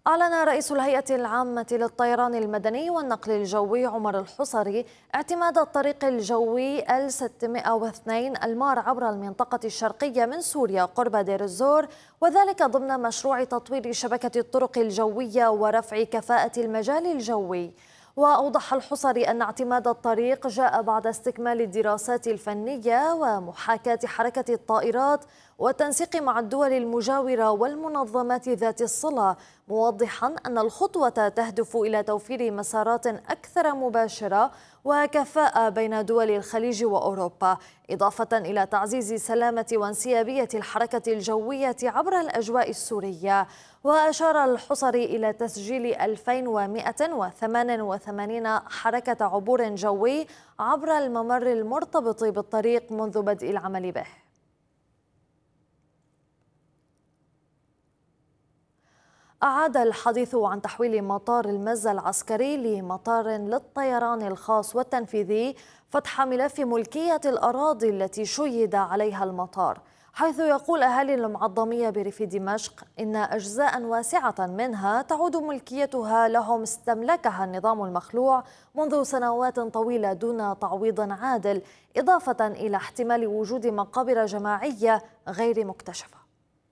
أعلن رئيس الهيئة العامة للطيران المدني والنقل الجوي عمر الحصري اعتماد الطريق الجوي ال 602 المار عبر المنطقة الشرقية من سوريا قرب دير الزور، وذلك ضمن مشروع تطوير شبكة الطرق الجوية ورفع كفاءة المجال الجوي. وأوضح الحصري أن اعتماد الطريق جاء بعد استكمال الدراسات الفنية ومحاكاة حركة الطائرات والتنسيق مع الدول المجاورة والمنظمات ذات الصلة، موضحا أن الخطوة تهدف إلى توفير مسارات أكثر مباشرة وكفاءة بين دول الخليج وأوروبا، إضافة إلى تعزيز سلامة وانسيابية الحركة الجوية عبر الأجواء السورية. وأشار الحصري إلى تسجيل 2188 حركة عبور جوي عبر الممر المرتبط بالطريق منذ بدء العمل به. أعاد الحديث عن تحويل مطار المزة العسكري لمطار للطيران الخاص والتنفيذي فتح ملف ملكية الأراضي التي شيد عليها المطار، حيث يقول أهالي المعظمية بريف دمشق إن أجزاء واسعة منها تعود ملكيتها لهم استملكها النظام المخلوع منذ سنوات طويلة دون تعويض عادل، إضافة إلى احتمال وجود مقابر جماعية غير مكتشفة.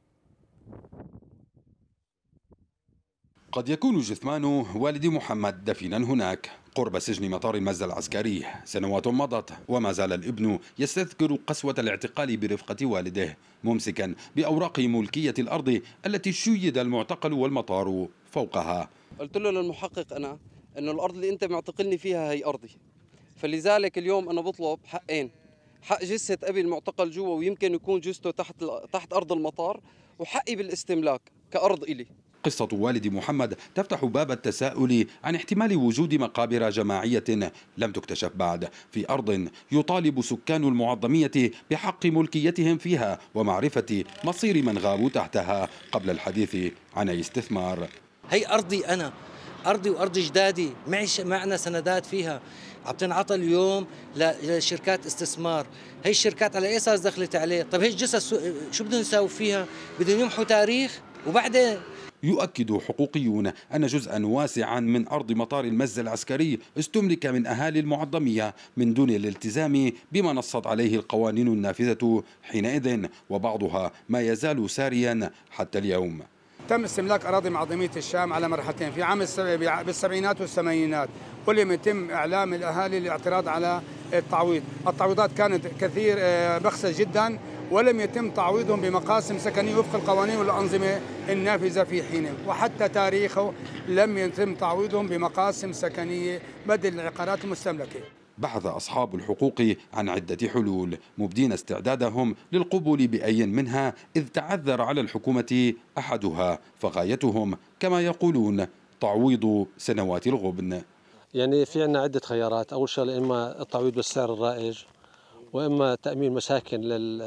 قد يكون جثمان والد محمد دفينا هناك قرب سجن مطار المزة العسكري سنوات مضت، وما زال الابن يستذكر قسوة الاعتقال برفقة والده ممسكا بأوراق ملكية الأرض التي شيد المعتقل والمطار فوقها. قلت له للمحقق أنا أنه الأرض اللي أنت معتقلني فيها هي أرضي، فلذلك اليوم أنا بطلب حقين: حق جثة أبي المعتقل جوا ويمكن يكون جثته تحت أرض المطار، وحقي بالاستملاك كأرض إلي. قصة والد محمد تفتح باب التساؤل عن احتمال وجود مقابر جماعية لم تكتشف بعد في أرض يطالب سكان المعظمية بحق ملكيتهم فيها ومعرفة مصير من غابوا تحتها قبل الحديث عن أي استثمار. هي أرضي أنا، أرضي وأرض جدادي، معنا سندات فيها عم تنعطى اليوم لشركات استثمار. هي الشركات على أي أساس دخلت عليه؟ طيب هي الجثث شو بدهم يساووا فيها؟ بدهم يمحوا تاريخ وبعدين. يؤكد حقوقيون أن جزءا واسعا من أرض مطار المزة العسكري استملك من أهالي المعظمية من دون الالتزام بما نصت عليه القوانين النافذة حينئذ، وبعضها ما يزال ساريا حتى اليوم. تم استملاك أراضي معظمية الشام على مرحلتين، في عام بالسبعينات والثمانينات، ولم يتم إعلام الأهالي الاعتراض على التعويض. التعويضات كانت كثير بخسة جدا، ولم يتم تعويضهم بمقاسم سكنية وفق القوانين والأنظمة النافذة في حينه، وحتى تاريخه لم يتم تعويضهم بمقاسم سكنية بدل العقارات المستملكة. بحث أصحاب الحقوق عن عدة حلول مبدين استعدادهم للقبول بأي منها إذ تعذر على الحكومة أحدها، فغايتهم كما يقولون تعويض سنوات الغبن. يعني في عندنا عدة خيارات: أول شيء إما التعويض بالسعر الرائج، وإما تأمين مساكن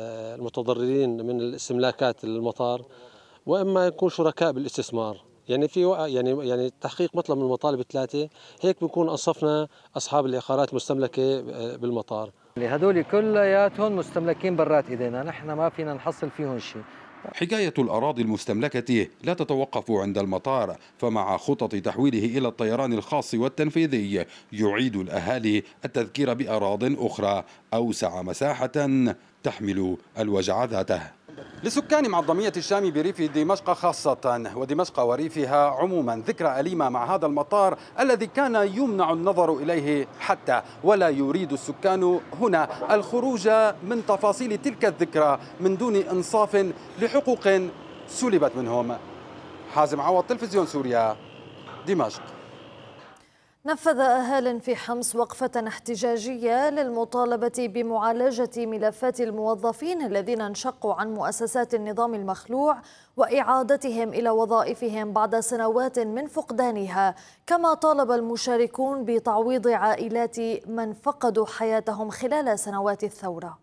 للمتضررين من الاستملاكات المطار، وإما يكون شركاء بالاستثمار. يعني في يعني تحقيق مطلب من المطالب الثلاثة، هيك بنكون أنصفنا أصحاب العقارات المستملكة بالمطار. هذول كلياتهم مستملكين برات إيدينا، نحن ما فينا نحصل فيهم شيء. حكاية الأراضي المستملكة لا تتوقف عند المطار، فمع خطط تحويله إلى الطيران الخاص والتنفيذي يعيد الأهالي التذكير بأراض أخرى أوسع مساحة تحمل الوجع ذاته. لسكان معظمية الشام بريف دمشق خاصة ودمشق وريفها عموما ذكرى أليمة مع هذا المطار الذي كان يمنع النظر إليه حتى، ولا يريد السكان هنا الخروج من تفاصيل تلك الذكرى من دون إنصاف لحقوق سلبت منهم. حازم عوض، تلفزيون سوريا، دمشق. نفذ أهال في حمص وقفة احتجاجية للمطالبة بمعالجة ملفات الموظفين الذين انشقوا عن مؤسسات النظام المخلوع وإعادتهم إلى وظائفهم بعد سنوات من فقدانها، كما طالب المشاركون بتعويض عائلات من فقدوا حياتهم خلال سنوات الثورة.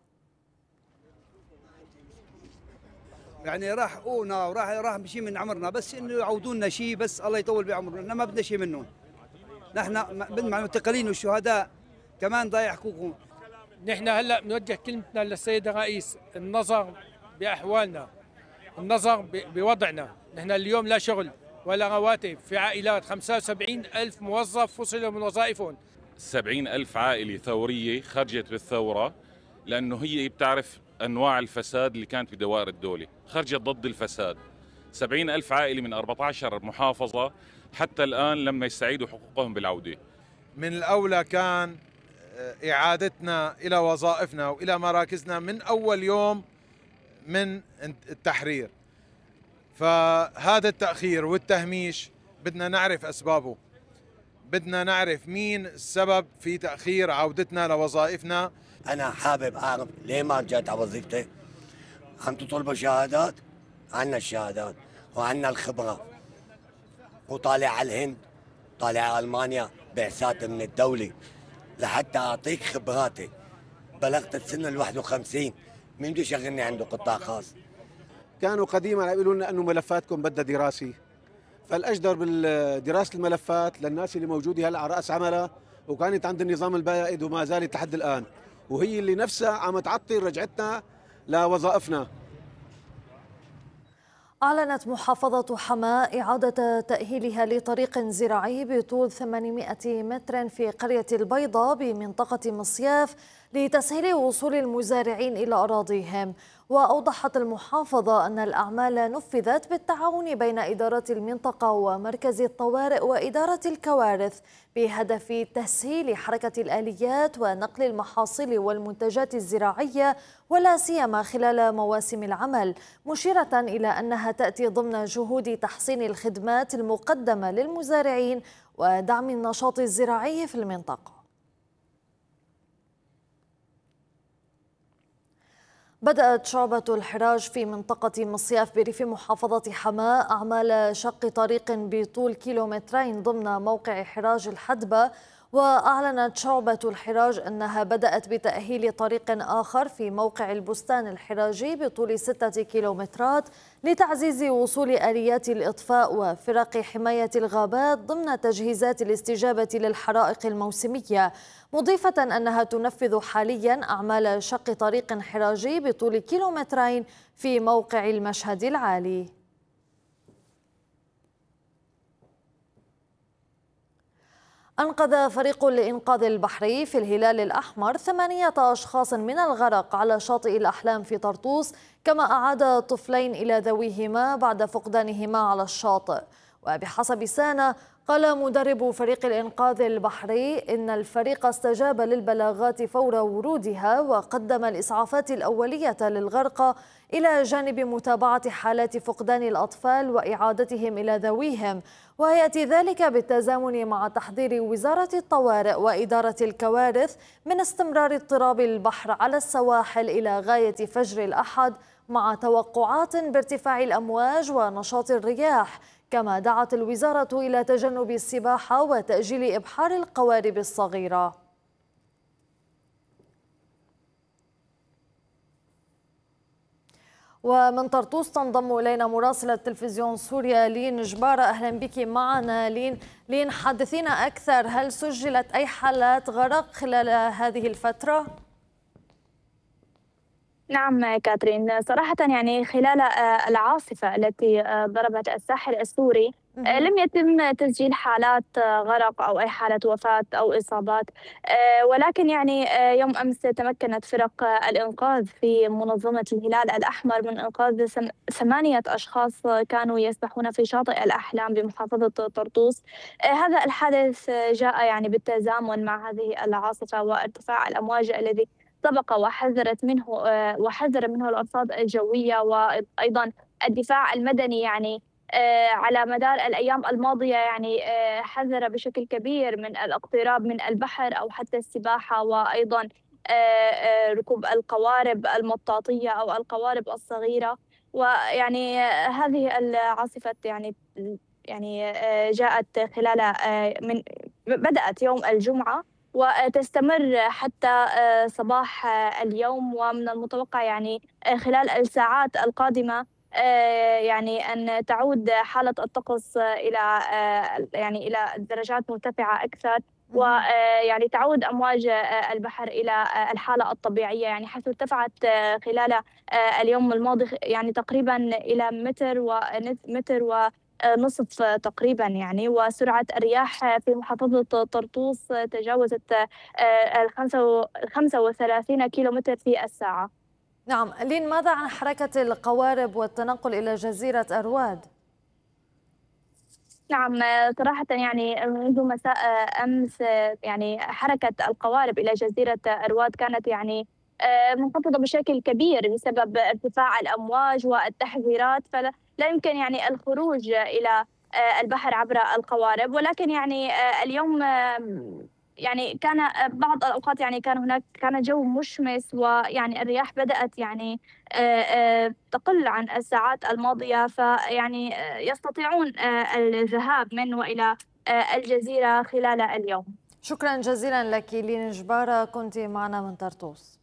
يعني راحونا وراح شيء من عمرنا، بس انه يعودونا شيء، بس الله يطول بعمرنا، ما بدنا شيء منهم. نحن مع المعتقلين والشهداء كمان ضايع حقوقهم. نحن هلا بنوجه كلمتنا للسيد الرئيس: النظر باحوالنا، النظر بوضعنا. نحن اليوم لا شغل، ولا رواتب في عائلات. 75 ألف موظف فصلوا من وظائفهم. 70 ألف عائلة ثورية خرجت بالثورة، لأنه هي بتعرف أنواع الفساد اللي كانت بدوائر الدولة، خرجت ضد الفساد. 70 ألف عائلة من 14 محافظة حتى الآن لما يستعيدوا حقوقهم بالعودة. من الأولى كان إعادتنا إلى وظائفنا وإلى مراكزنا من أول يوم من التحرير. فهذا التأخير والتهميش بدنا نعرف أسبابه، بدنا نعرف مين السبب في تأخير عودتنا لوظائفنا. أنا حابب أعرف ليه ما رجعت على وظيفتي. عم تطلبوا شهادات؟ عنا الشهادات وعنا الخبرة، وطالع على الهند، طالع على ألمانيا بعثات من الدولة لحتى أعطيك خبراتي. بلغت السن 51، مين بده يشغلني عنده قطاع خاص؟ كانوا قديما يقولوا لنا انه ملفاتكم بدها دراسه، فالاجدر بالدراسه الملفات للناس اللي موجوده هلا على راس عملها وكانت عند النظام البائد وما زالت لحد الان، وهي اللي نفسها عم تعطل رجعتنا لوظائفنا. أعلنت محافظة حماة إعادة تأهيلها لطريق زراعي بطول 800 متر في قرية البيضاء بمنطقة مصياف لتسهيل وصول المزارعين إلى أراضيهم. وأوضحت المحافظة أن الأعمال نفذت بالتعاون بين إدارات المنطقة ومركز الطوارئ وإدارة الكوارث بهدف تسهيل حركة الآليات ونقل المحاصيل والمنتجات الزراعية ولا سيما خلال مواسم العمل، مشيرة إلى أنها تأتي ضمن جهود تحسين الخدمات المقدمة للمزارعين ودعم النشاط الزراعي في المنطقة. بدأت شعبة الحراج في منطقة مصياف بريف محافظة حماة أعمال شق طريق بطول 2 كيلومترين ضمن موقع حراج الحدبة. وأعلنت شعبة الحراج أنها بدأت بتأهيل طريق آخر في موقع البستان الحراجي بطول 6 كيلومترات لتعزيز وصول آليات الإطفاء وفرق حماية الغابات ضمن تجهيزات الاستجابة للحرائق الموسمية، مضيفة أنها تنفذ حاليا أعمال شق طريق حراجي بطول 2 كيلومترين في موقع المشهد العالي. أنقذ فريق الإنقاذ البحري في الهلال الأحمر 8 أشخاص من الغرق على شاطئ الأحلام في طرطوس، كما أعاد طفلين إلى ذويهما بعد فقدانهما على الشاطئ. وبحسب سانا قال مدرب فريق الإنقاذ البحري إن الفريق استجاب للبلاغات فور ورودها وقدم الإسعافات الأولية للغرقى إلى جانب متابعة حالات فقدان الأطفال وإعادتهم إلى ذويهم، ويأتي ذلك بالتزامن مع تحذير وزارة الطوارئ وإدارة الكوارث من استمرار اضطراب البحر على السواحل إلى غاية فجر الأحد مع توقعات بارتفاع الأمواج ونشاط الرياح. كما دعت الوزارة إلى تجنب السباحة وتأجيل إبحار القوارب الصغيرة. ومن طرطوس تنضم إلينا مراسلة تلفزيون سوريا لين جبارة. أهلا بك معنا لين حدثينا أكثر، هل سجلت أي حالات غرق خلال هذه الفترة؟ نعم كاترين، صراحة يعني خلال العاصفة التي ضربت الساحل السوري لم يتم تسجيل حالات غرق أو أي حالة وفاة أو إصابات، ولكن يعني يوم أمس تمكنت فرق الإنقاذ في منظمة الهلال الأحمر من إنقاذ 8 أشخاص كانوا يسبحون في شاطئ الأحلام بمحافظة طرطوس. هذا الحدث جاء يعني بالتزامن مع هذه العاصفة وارتفاع الأمواج الذي سبق وحذر منه الأرصاد الجوية وأيضا الدفاع المدني. يعني على مدار الأيام الماضية يعني حذر بشكل كبير من الاقتراب من البحر أو حتى السباحة، وأيضا ركوب القوارب المطاطية أو القوارب الصغيرة. ويعني هذه العاصفة يعني جاءت خلال بدأت يوم الجمعة وتستمر حتى صباح اليوم، ومن المتوقع يعني خلال الساعات القادمة يعني أن تعود حالة الطقس إلى درجات مرتفعة أكثر، ويعني تعود أمواج البحر إلى الحالة الطبيعية، يعني حيث ارتفعت خلال اليوم الماضي يعني تقريبا إلى متر نصف تقريبا يعني. وسرعة الرياح في محافظة طرطوس تجاوزت 35 كيلومتر في الساعة. نعم لين، ماذا عن حركة القوارب والتنقل إلى جزيرة أرواد؟ نعم صراحة يعني منذ مساء أمس يعني حركة القوارب إلى جزيرة أرواد كانت يعني منخفضة بشكل كبير بسبب ارتفاع الأمواج والتحذيرات، فلا يمكن يعني الخروج إلى البحر عبر القوارب. ولكن يعني اليوم يعني كان بعض الأوقات يعني كان جو مشمس، ويعني الرياح بدأت يعني تقل عن الساعات الماضية، فيعني يستطيعون الذهاب من وإلى الجزيرة خلال اليوم. شكرا جزيلا لك لين جبارة، كنت معنا من طرطوس.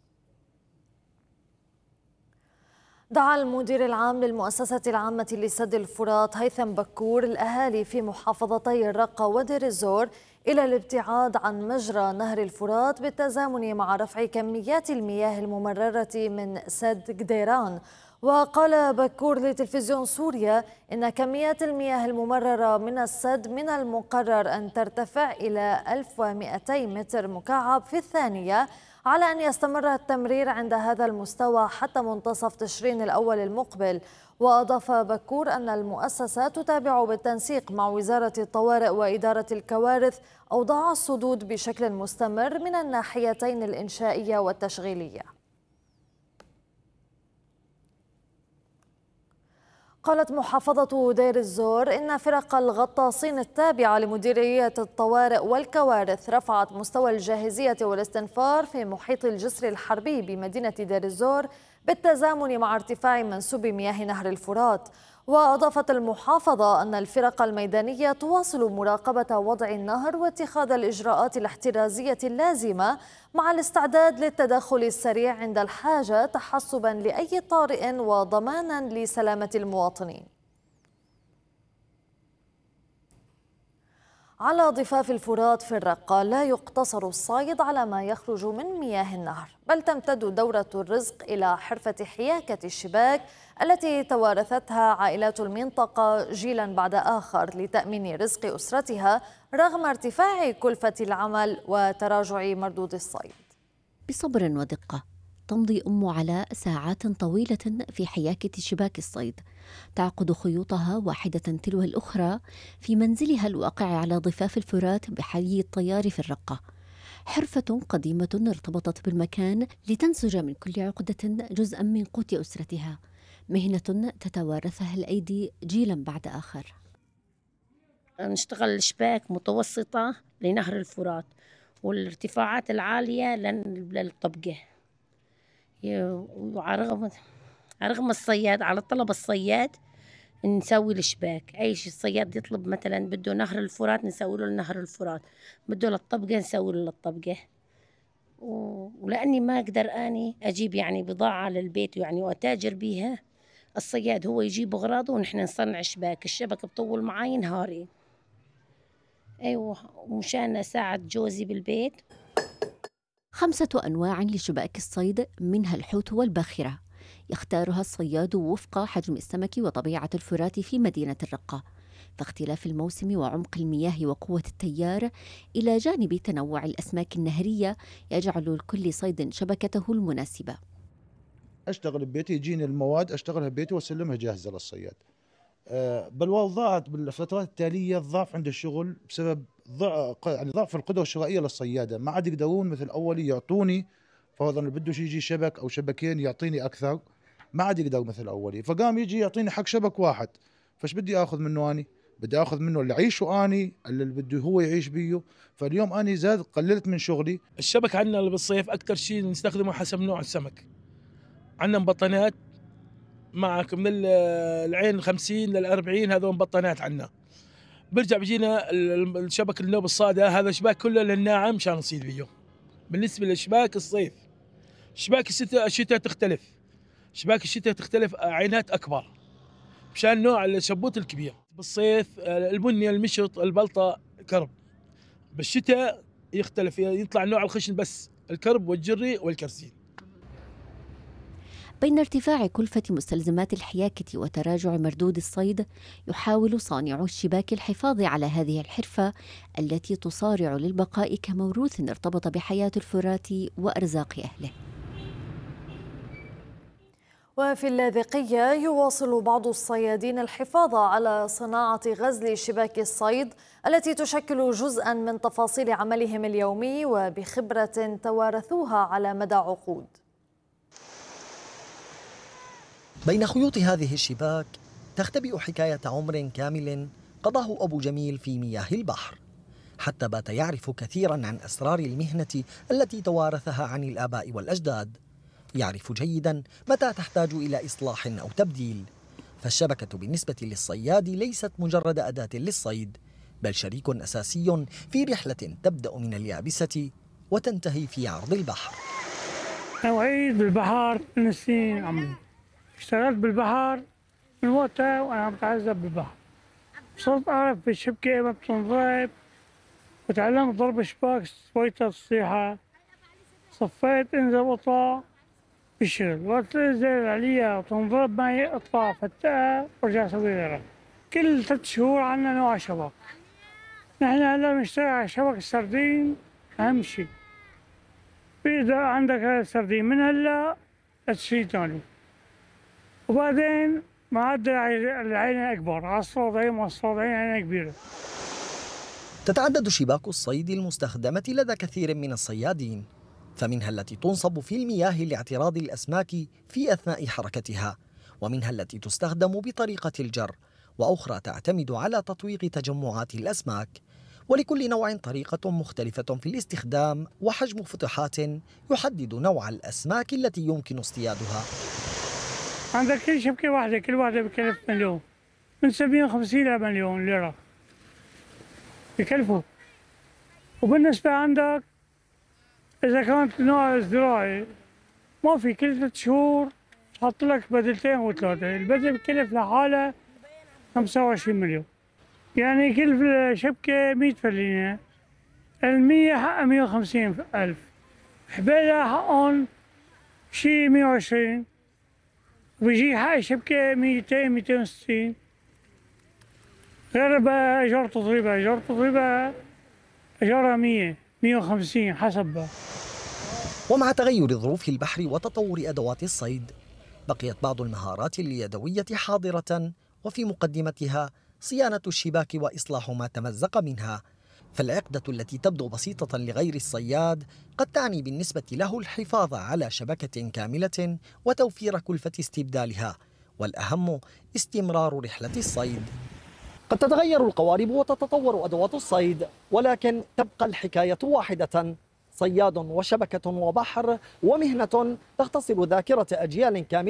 دعا المدير العام للمؤسسة العامة لسد الفرات هيثم بكور الأهالي في محافظتي الرقة ودير الزور إلى الابتعاد عن مجرى نهر الفرات بالتزامن مع رفع كميات المياه الممررة من سد قديران. وقال بكور لتلفزيون سوريا إن كميات المياه الممررة من السد من المقرر أن ترتفع إلى 1200 متر مكعب في الثانية، على أن يستمر التمرير عند هذا المستوى حتى منتصف تشرين الأول المقبل. وأضاف بكور أن المؤسسة تتابع بالتنسيق مع وزارة الطوارئ وإدارة الكوارث أوضاع السدود بشكل مستمر من الناحيتين الإنشائية والتشغيلية. قالت محافظة دير الزور إن فرق الغطاسين التابعة لمديرية الطوارئ والكوارث رفعت مستوى الجاهزية والاستنفار في محيط الجسر الحربي بمدينة دير الزور بالتزامن مع ارتفاع منسوب مياه نهر الفرات. وأضافت المحافظة أن الفرق الميدانية تواصل مراقبة وضع النهر واتخاذ الإجراءات الاحترازية اللازمة مع الاستعداد للتدخل السريع عند الحاجة تحسبا لأي طارئ وضمانا لسلامة المواطنين. على ضفاف الفرات في الرقة لا يقتصر الصيد على ما يخرج من مياه النهر، بل تمتد دورة الرزق إلى حرفة حياكة الشباك التي توارثتها عائلات المنطقة جيلا بعد آخر لتأمين رزق أسرتها رغم ارتفاع كلفة العمل وتراجع مردود الصيد. بصبر ودقة تمضي أم علاء ساعات طويلة في حياكة شباك الصيد، تعقد خيوطها واحدة تلو الأخرى في منزلها الواقع على ضفاف الفرات بحي الطيار في الرقة. حرفة قديمة ارتبطت بالمكان لتنسج من كل عقدة جزءا من قوت أسرتها، مهنة تتوارثها الأيدي جيلا بعد آخر. نشتغل شباك متوسطة لنهر الفرات والارتفاعات العالية للطبقة. على رغم الصياد، على طلب الصياد نسوي الشباك. أي شيء الصياد يطلب، مثلا بده نهر الفرات نسوي له نهر الفرات، بده للطبقة نسوي له للطبقة. ولأني ما أقدر أني أجيب يعني بضاعة للبيت يعني وأتاجر بيها، الصياد هو يجيب أغراضه ونحن نصنع شباك. الشبك بطول معاي نهاري، أيوة، ومشان أساعد جوزي بالبيت. 5 أنواع لشباك الصيد، منها الحوت والباخرة، يختارها الصياد وفق حجم السمك وطبيعة الفرات في مدينة الرقة، فاختلاف الموسم وعمق المياه وقوة التيار إلى جانب تنوع الأسماك النهرية يجعل لكل صيد شبكته المناسبة. أشتغل ببيتي، يجيني المواد أشتغلها ببيتي وأسلمها جاهزة للصياد. بل وضعت بالفترات التالية الضعف عند الشغل بسبب ضعف القدرة الشرائية للصيادة، ما عاد يقدرون مثل أول يعطوني فرضا اللي بده يجي شبك أو شبكين يعطيني أكثر، ما عاد يقدر مثل أولي، فقام يجي يعطيني حق شبك واحد، فش بدي آخذ منه أني؟ بدي آخذ منه اللي عيشه أني، اللي بده هو يعيش بيه. فاليوم أني زاد قللت من شغلي. الشبك عندنا اللي بالصيف أكثر شيء نستخدمه حسب نوع السمك. عندنا مبطنات معك من العين 50 لل40، هذول مبطنات عندنا. برجع بيجينا الشبك النوب الصادة، هذا شباك كله للناعم مشان نصيد بيه. بالنسبة لشباك الصيف، شباك الشتاء تختلف، شباك الشتاء تختلف عينات أكبر مشان نوع الشبوت الكبير. بالصيف البني، المشط، البلطة، كرب. بالشتاء يختلف، يطلع نوع الخشن بس، الكرب والجري والكرسين. بين ارتفاع كلفة مستلزمات الحياكة وتراجع مردود الصيد، يحاول صانعو الشباك الحفاظ على هذه الحرفة التي تصارع للبقاء كموروث ارتبط بحياة الفرات وأرزاق أهله. وفي اللاذقية يواصل بعض الصيادين الحفاظ على صناعة غزل شباك الصيد التي تشكل جزءا من تفاصيل عملهم اليومي وبخبرة توارثوها على مدى عقود. بين خيوط هذه الشباك تختبئ حكاية عمر كامل قضاه أبو جميل في مياه البحر، حتى بات يعرف كثيرا عن أسرار المهنة التي توارثها عن الآباء والأجداد. يعرف جيدا متى تحتاج إلى إصلاح أو تبديل، فالشبكة بالنسبة للصياد ليست مجرد أداة للصيد، بل شريك أساسي في رحلة تبدأ من اليابسة وتنتهي في عرض البحر. أعيد بالبحر من سنين عمري، اشتغلت بالبحر من وقتها وأنا متعذب بالبحر. صرت أعرف بالشبكة ما بتنضرب، وتعلمت ضرب شباك سويتها الصيحة، صفيت انزل واطلع بالشغل، وقت انزل عليها وتنضرب معي اطلع فتقها وارجع اسوي غيرها. كل 3 شهور عنا نوع شبك. نحن هلا بنشتغل على شبك السردين أهم شيء. إذا عندك السردين من هلا لتشتري ثاني. وبعدين معدل العين أكبر، عصفورين وعصفورين عين كبيرة. تتعدد شباك الصيد المستخدمة لدى كثير من الصيادين، فمنها التي تنصب في المياه لاعتراض الأسماك في أثناء حركتها، ومنها التي تستخدم بطريقة الجر، وأخرى تعتمد على تطويق تجمعات الأسماك. ولكل نوع طريقة مختلفة في الاستخدام وحجم فتحات يحدد نوع الأسماك التي يمكن اصطيادها. عندك كل شبكة واحدة، كل واحدة بكلف مليون، من 750 إلى مليون ليرة بكلفوا. وبالنسبة عندك إذا كانت نوع زراعي ما في، كل 3 شهور تحط لك بدلتين و3، البدل بكلف لحالها 25 مليون. يعني كل شبكة 100 فلينة، ال100 حقها 150 ألف، حبالها حقهم شي 120، وبيجي حق شبكة 200 260، غير بقى إيجار تضريبها، إيجار تضريبها إيجارها 100 150 حسب بقى. ومع تغير ظروف البحر وتطور أدوات الصيد، بقيت بعض المهارات اليدوية حاضرة، وفي مقدمتها صيانة الشباك وإصلاح ما تمزق منها. فالعقدة التي تبدو بسيطة لغير الصياد قد تعني بالنسبة له الحفاظ على شبكة كاملة وتوفير كلفة استبدالها، والأهم استمرار رحلة الصيد. قد تتغير القوارب وتتطور أدوات الصيد، ولكن تبقى الحكاية واحدة: صياد وشبكة وبحر، ومهنة تختصر ذاكرة أجيال كاملة.